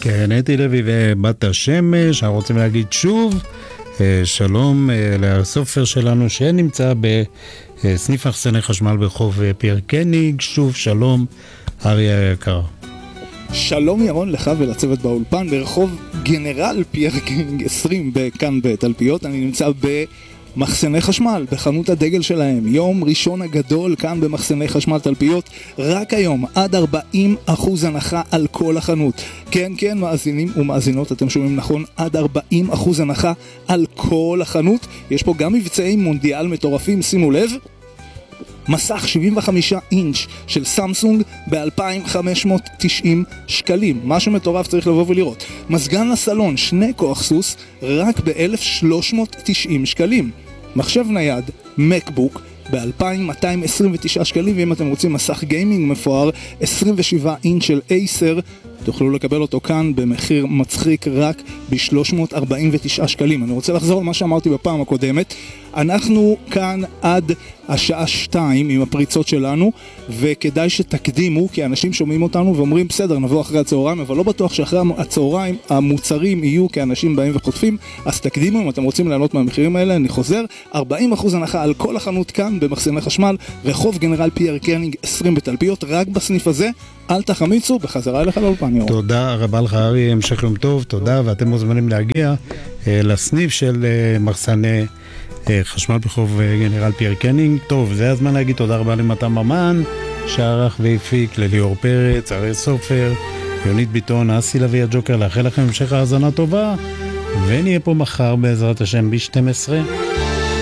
כן, אתי לוי ובת השמש, אנחנו רוצים להגיד שוב שלום לסופר שלנו שנמצא בסניף מחסני חשמל ברחוב פייר קניג. שוב שלום אריה היקר. שלום ירון לך ולצוות באולפן ברחוב גנרל פייר קניג 20 בכאן בתלפיות. אני נמצא במחסני חשמל, בחנות הדגל שלהם. יום ראשון הגדול כאן במחסני חשמל תלפיות. רק היום עד 40% הנחה על כל החנות. כן, כן, מאזינים ומאזינות, אתם שומעים נכון, עד 40% הנחה על כל החנות. יש פה גם מבצעי מונדיאל מטורפים, שימו לב. מסך 75 אינץ' של סמסונג ב-2,590 שקלים. משהו מטורף, צריך לבוא ולראות. מזגן לסלון, 2 כוח סוס, רק ב-1,390 שקלים. מחשב נייד, מקבוק, ב-2,229 שקלים, ואם אתם רוצים מסך גיימינג מפואר, 27 אינץ' של אייסר, תוכלו לקבל אותו כאן במחיר מצחיק רק ב-349 שקלים. אני רוצה לחזור על מה שאמרתי בפעם הקודמת. אנחנו כאן עד השעה 2 עם הפריצות שלנו, וכדאי שתקדימו, כי אנשים שומעים אותנו ואומרים בסדר, נבוא אחרי הצהריים, אבל לא בטוח שאחרי הצהריים המוצרים יהיו, כי אנשים באים וחוטפים. אז תקדימו אם אתם רוצים לעלות מהמחירים האלה. אני חוזר, 40% הנחה על כל החנות כאן במחסני חשמל, רחוב גנרל פייר קניג 20 בתלפיות, רק בסניף הזה. אל תחמיצו, בחזרה אליך לאולפן ירון. תודה רבה לך ארי, המשך יום טוב, תודה, ואתם מוזמנים להגיע לסניף של מחסני חשמל ברחוב גנרל פייר קניג. טוב, זה הזמן להגיד תודה רבה למתן ממן שערך והפיק, לליאור פרץ, אריה סופר, יונית ביטון, אסי לוי הג'וקר. לאחל לכם המשך האזנה טובה, ונהיה פה מחר בעזרת השם ב-12.